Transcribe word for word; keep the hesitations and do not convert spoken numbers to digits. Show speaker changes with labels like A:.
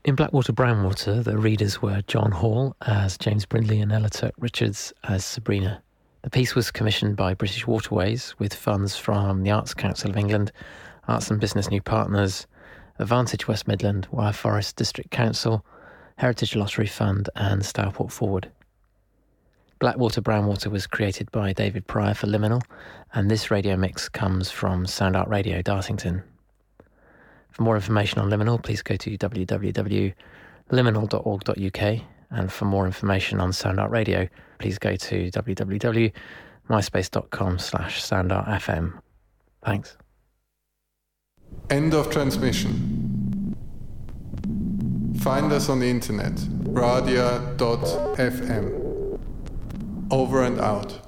A: In Blackwater Brownwater, the readers were John Hall as James Brindley and Ella Turk Richards as Sabrina. The piece was commissioned by British Waterways with funds from the Arts Council of England, Arts and Business New Partners, Advantage West Midland, Wyre Forest District Council, Heritage Lottery Fund and Stourport Forward. Blackwater Brownwater was created by David Pryor for Liminal, and this radio mix comes from Sound Art Radio, Dartington. For more information on Liminal, please go to w w w dot liminal dot org dot u k, and for more information on Sound Art Radio, please go to w w w dot myspace dot com slash sound art f m. Thanks.
B: End of transmission. Find us on the internet, radia dot f m. Over and out.